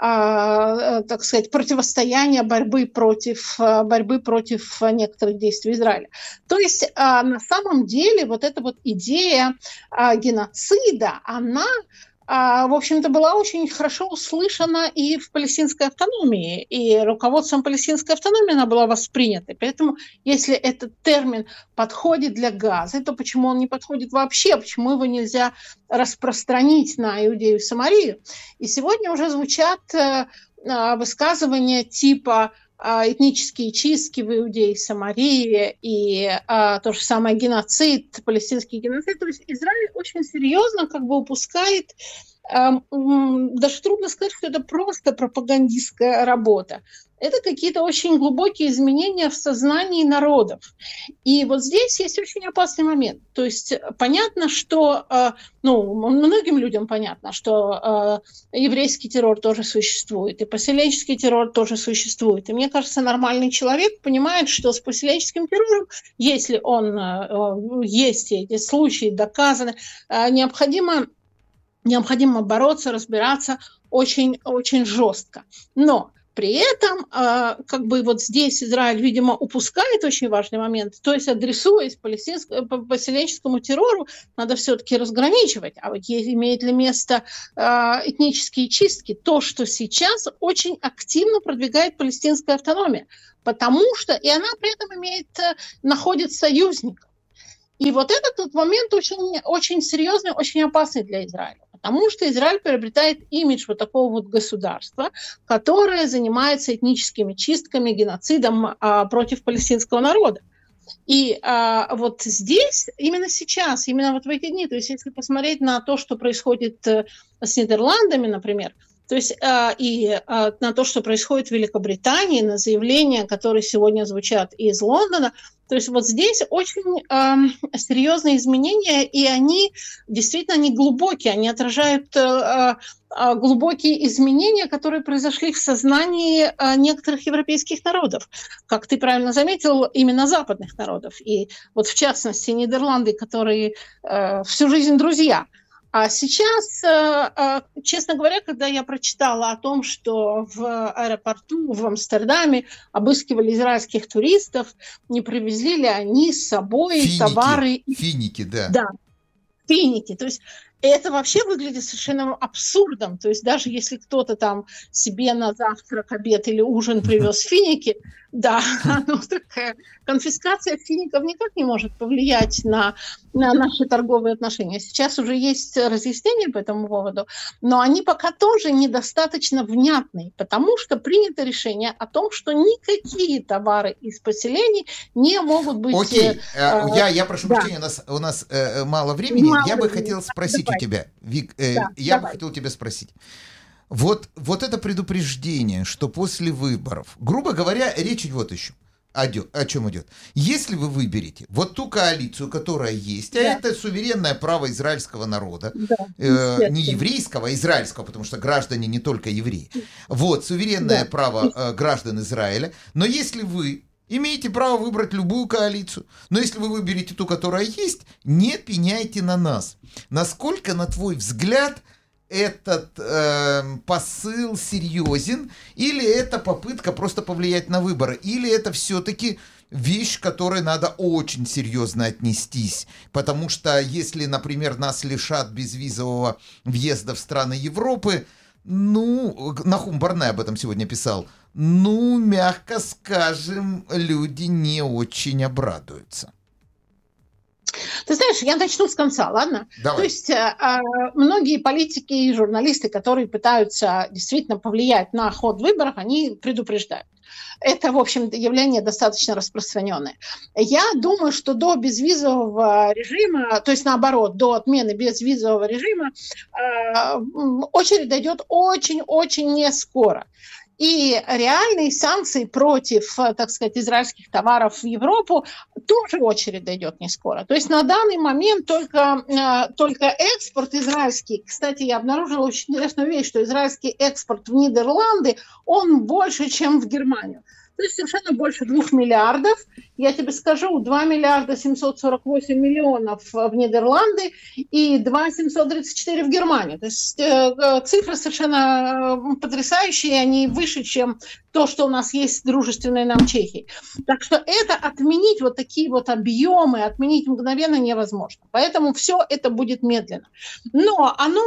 а, так сказать, противостояния борьбы против, борьбы против некоторых действий Израиля. То есть а, на самом деле вот эта вот идея а, геноцида, она, а, в общем-то, была очень хорошо услышана и в палестинской автономии, и руководством палестинской автономии она была воспринята. Поэтому если этот термин подходит для Газы, то почему он не подходит вообще? Почему его нельзя распространить на Иудею и Самарию? И сегодня уже звучат э, высказывания типа этнические чистки в Иудее и Самарии и а, то же самое геноцид, палестинский геноцид. То есть Израиль очень серьезно как бы упускает, а, м, даже трудно сказать, что это просто пропагандистская работа. Это какие-то очень глубокие изменения в сознании народов. И вот здесь есть очень опасный момент. То есть понятно, что, ну, многим людям понятно, что еврейский террор тоже существует, и поселенческий террор тоже существует. И мне кажется, нормальный человек понимает, что с поселенческим террором, если он есть, эти случаи доказаны, необходимо, необходимо бороться, разбираться очень, очень жестко. Но при этом, как бы вот здесь Израиль, видимо, упускает очень важный момент, то есть адресуясь поселенческому террору, надо все-таки разграничивать. А вот имеет ли место этнические чистки? То, что сейчас очень активно продвигает палестинская автономия, потому что и она при этом имеет, находит союзников. И вот этот вот момент очень, очень серьезный, очень опасный для Израиля. Потому что Израиль приобретает имидж вот такого вот государства, которое занимается этническими чистками, геноцидом а, против палестинского народа. И а, вот здесь, именно сейчас, именно вот в эти дни, то есть если посмотреть на то, что происходит с Нидерландами, например, то есть а, и а, на то, что происходит в Великобритании, на заявления, которые сегодня звучат из Лондона, то есть вот здесь очень э, серьезные изменения, и они действительно не глубокие, они отражают э, э, глубокие изменения, которые произошли в сознании э, некоторых европейских народов. Как ты правильно заметил, именно западных народов. И вот в частности Нидерланды, которые э, всю жизнь друзья. А сейчас, честно говоря, когда я прочитала о том, что в аэропорту в Амстердаме обыскивали израильских туристов, не привезли ли они с собой финики, товары... Финики, да. Да, финики. То есть это вообще выглядит совершенно абсурдом. То есть даже если кто-то там себе на завтрак, обед или ужин привез финики, да, ну, такая конфискация фиников никак не может повлиять на, на наши торговые отношения. Сейчас уже есть разъяснения по этому поводу, но они пока тоже недостаточно внятные, потому что принято решение о том, что никакие товары из поселений не могут быть... Окей, э, я, я прошу да. прощения, у нас, у нас э, мало времени. Мало я бы времени. хотел спросить Давай. у тебя, Вик, э, Да, я давай. бы хотел тебя спросить. Вот, вот это предупреждение, что после выборов, грубо говоря, речь вот еще о, о чем идет. Если вы выберете вот ту коалицию, которая есть, да. а это суверенное право израильского народа, да, э, не еврейского, а израильского, потому что граждане не только евреи. Вот, суверенное да. право э, граждан Израиля. Но если вы имеете право выбрать любую коалицию, но если вы выберете ту, которая есть, не пеняйте на нас. Насколько, на твой взгляд, этот э, посыл серьезен, или это попытка просто повлиять на выборы, или это все-таки вещь, к которой надо очень серьезно отнестись, потому что если, например, нас лишат безвизового въезда в страны Европы, ну, Нахум Барнай об этом сегодня писал, ну, мягко скажем, люди не очень обрадуются. Ты знаешь, я начну с конца, ладно? Давай. То есть э, многие политики и журналисты, которые пытаются действительно повлиять на ход выборов, они предупреждают. Это, в общем, явление достаточно распространенное. Я думаю, что до безвизового режима, то есть наоборот, до отмены безвизового режима, э, очередь дойдет очень-очень не скоро. И реальные санкции против, так сказать, израильских товаров в Европу тоже очередь дойдет не скоро. То есть на данный момент только, только экспорт израильский, кстати, я обнаружила очень интересную вещь, что израильский экспорт в Нидерланды, он больше, чем в Германию. То есть совершенно больше двух миллиардов. Я тебе скажу, два миллиарда семьсот сорок восемь миллионов в Нидерланды и два миллиарда семьсот тридцать четыре в Германии. То есть э, цифры совершенно потрясающие, они выше, чем то, что у нас есть в дружественной нам Чехии. Так что это отменить, вот такие вот объемы, отменить мгновенно невозможно. Поэтому все это будет медленно. Но оно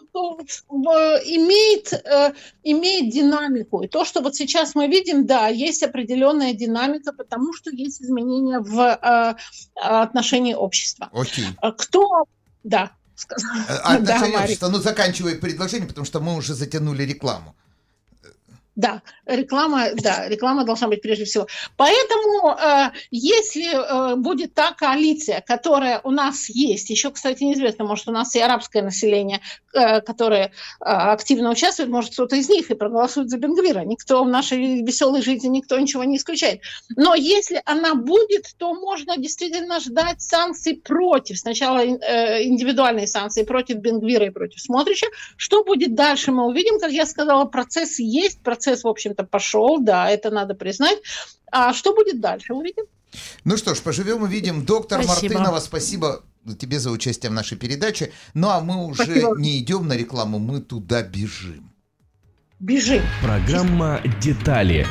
имеет, э, имеет динамику. И то, что вот сейчас мы видим, да, есть определенная динамика, потому что есть изменения в э, отношении общества. Окей. Кто... Да. Отношение да, общества. Ну, заканчивай предложение, потому что мы уже затянули рекламу. Да, реклама, да, реклама должна быть прежде всего. Поэтому, э, если э, будет та коалиция, которая у нас есть, еще, кстати, неизвестно, может, у нас и арабское население, э, которое э, активно участвует, может, кто-то из них и проголосует за Бен-Гвира. Никто в нашей веселой жизни, никто ничего не исключает. Но если она будет, то можно действительно ждать санкций против. Сначала э, индивидуальные санкции против Бен-Гвира и против Смотрича. Что будет дальше, мы увидим. Как я сказала, процесс есть, процесс Процесс, в общем-то, пошел, да, это надо признать. А что будет дальше, увидим. Ну что ж, поживем увидим. Доктор спасибо. Мартынова, спасибо тебе за участие в нашей передаче. Ну а мы уже спасибо. Не идем на рекламу, мы туда бежим. Бежим. Программа «Детали».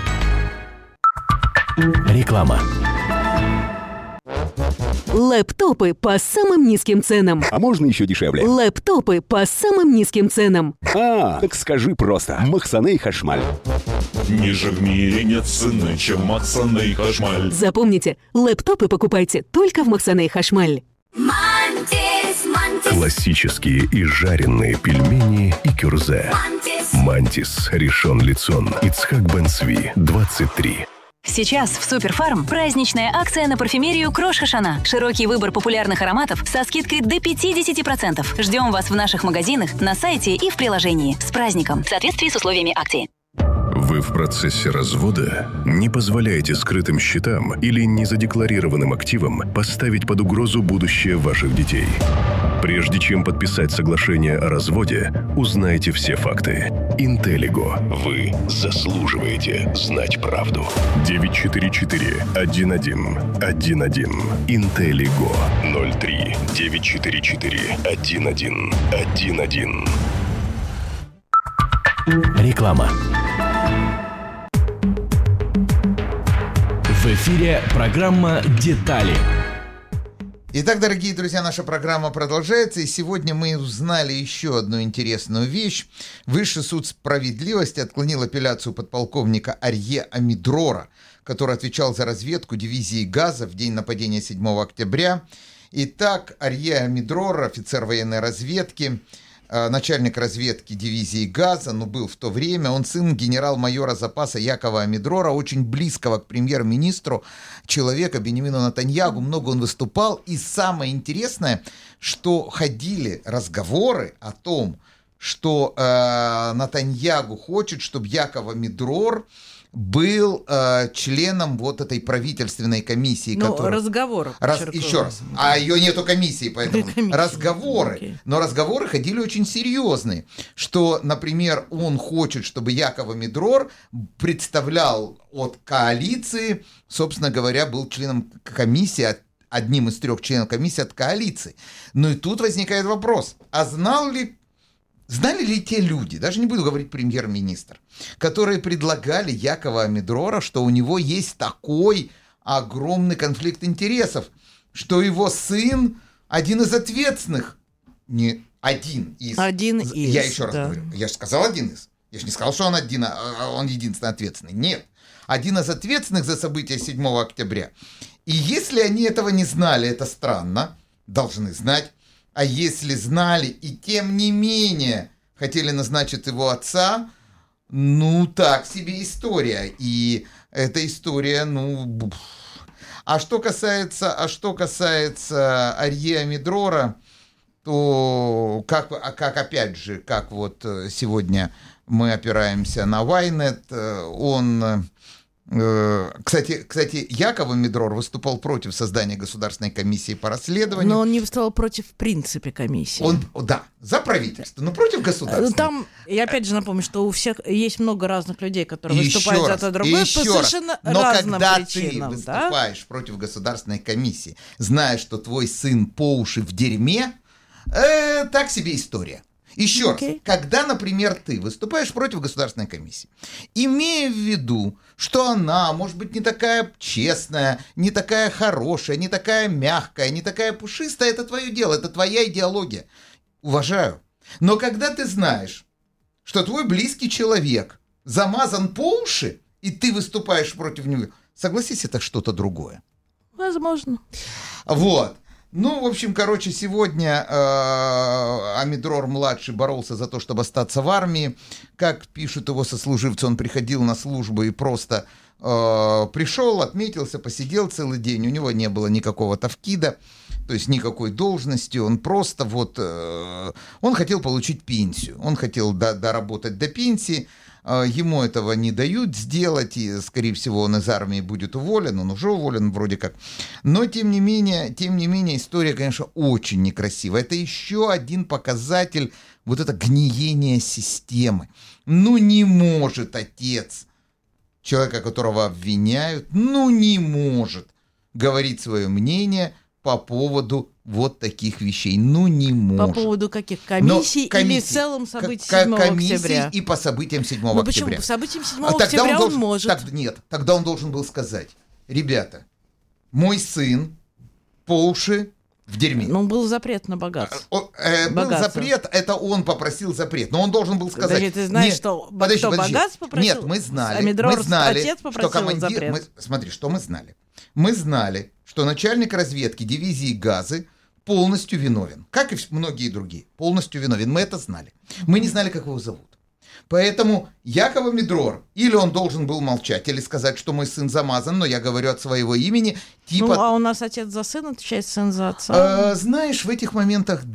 Реклама. Лэптопы по самым низким ценам. А можно еще дешевле? Лэптопы по самым низким ценам. А, так скажи просто. Махсане и Хашмаль. Ниже в мире нет цены, чем Махсане и Хашмаль. Запомните, лэптопы покупайте только в Махсане и Хашмаль. Мантис, мантис. Классические и жареные пельмени и кюрзе. Мантис. Мантис, Ришон Лицон, Ицхак Бен Цви, двадцать три. Сейчас в Суперфарм праздничная акция на парфюмерию Крош Хашана. Широкий выбор популярных ароматов со скидкой до пятьдесят процентов. Ждем вас в наших магазинах, на сайте и в приложении. С праздником! В соответствии с условиями акции. Вы в процессе развода? Не позволяйте скрытым счетам или незадекларированным активам поставить под угрозу будущее ваших детей. Прежде чем подписать соглашение о разводе, узнайте все факты. Интеллиго. Вы заслуживаете знать правду. девять четыре четыре один один один один. Интеллиго. ноль три девять четыре четыре один один один один. Реклама. В эфире программа «Детали». Итак, дорогие друзья, наша программа продолжается, и сегодня мы узнали еще одну интересную вещь. Высший суд справедливости отклонил апелляцию подполковника Арье Амидрора, который отвечал за разведку дивизии Газа в день нападения седьмого октября. Итак, Арье Амидрор, офицер военной разведки, начальник разведки дивизии Газа, ну, был в то время, он сын генерал-майора запаса Якова Амидрора, очень близкого к премьер-министру человека Беньямину Нетаньяху, много он выступал, и самое интересное, что ходили разговоры о том, что э, Нетаньяху хочет, чтобы Яков Амидрор был э, членом вот этой правительственной комиссии. Ну, которая... разговоры. Раз... Еще раз. А ее нету комиссии, поэтому комиссии. Разговоры. Okay. Но разговоры ходили очень серьезные. Что, например, он хочет, чтобы Яков Амидрор представлял от коалиции, собственно говоря, был членом комиссии, одним из трех членов комиссии от коалиции. Ну и тут возникает вопрос. А знал ли Знали ли те люди, даже не буду говорить премьер-министр, которые предлагали Якова Амидрора, что у него есть такой огромный конфликт интересов, что его сын один из ответственных, не один из. Один из. Я еще раз да. говорю, я же сказал один из. Я же не сказал, что он один, он единственный ответственный. Нет. Один из ответственных за события седьмого октября. И если они этого не знали, это странно. должны знать. А если знали и тем не менее хотели назначить его отца, ну, так себе история. И эта история, ну... А что касается, а что касается Арье Амидрора, то, как, как опять же, как вот сегодня мы опираемся на Вайнет, он... Кстати, кстати, Яков Амидрор выступал против создания государственной комиссии по расследованию. Но он не выступал против, в принципе, комиссии. Он, да, за правительство, но против государства. Там, я опять же напомню, что у всех есть много разных людей, которые и выступают за то другое по совершенно но разным когда причинам. ты выступаешь да? против государственной комиссии, зная, что твой сын по уши в дерьме, э, так себе история. Еще okay. раз, когда, например, ты выступаешь против государственной комиссии, имея в виду, что она, может быть, не такая честная, не такая хорошая, не такая мягкая, не такая пушистая, это твое дело, это твоя идеология. Уважаю. Но когда ты знаешь, что твой близкий человек замазан по уши, и ты выступаешь против него, согласись, это что-то другое. Возможно. Вот. Ну, в общем, короче, сегодня э, Амидрор-младший боролся за то, чтобы остаться в армии. Как пишут его сослуживцы, он приходил на службу и просто э, пришел, отметился, посидел целый день. У него не было никакого тавкида, то есть никакой должности. Он просто вот... Э, он хотел получить пенсию. Он хотел до, доработать до пенсии. Ему этого не дают сделать, и, скорее всего, он из армии будет уволен, он уже уволен вроде как. Но, тем не менее, тем не менее, история, конечно, очень некрасивая. Это еще один показатель вот это гниения системы. Ну, не может отец человека, которого обвиняют, ну, не может говорить свое мнение по поводу вот таких вещей. Ну, не может. По поводу каких? Комиссий, комиссий или в целом событий седьмого октября? И по событиям седьмого ну, октября. Почему? По событиям седьмого октября он, должен, он может. Так, нет, тогда он должен был сказать: ребята, мой сын по уши в дерьме. Ну, был запрет на богатство. Э, был запрет, это он попросил запрет. Но он должен был сказать... Подожди, ты знаешь, нет, что подожди, кто подожди. богатство попросил? Нет, мы знали, Амидрор, мы знали, отец попросил что командир... запрет. Мы, смотри, что мы знали. Мы знали, что начальник разведки дивизии Газы полностью виновен. Как и многие другие. Полностью виновен. Мы это знали. Мы не знали, как его зовут. Поэтому Яков Амидрор, или он должен был молчать, или сказать, что мой сын замазан, но я говорю от своего имени. Типа... Ну, а у нас отец за сына отвечает, сын за отца. А, знаешь, в этих моментах